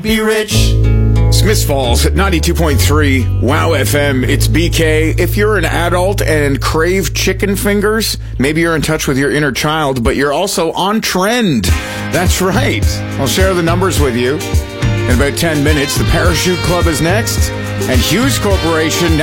Be rich. Smiths Falls at 92.3 Wow FM. It's BK. If you're an adult and crave chicken fingers, maybe you're in touch with your inner child, but you're also on trend. That's right. I'll share the numbers with you in about 10 minutes. The Parachute Club is next, and Hughes Corporation